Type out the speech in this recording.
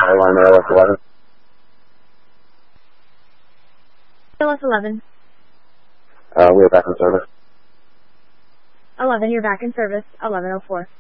Airline ALS 11. ALS 11. We are back in service. 11, you're back in service. 1104.